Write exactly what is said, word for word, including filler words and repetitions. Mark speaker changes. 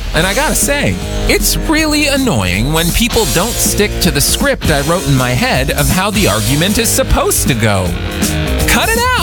Speaker 1: And I gotta say, it's really annoying when people don't stick to the script I wrote in my head of how the argument is supposed to go. Cut it out!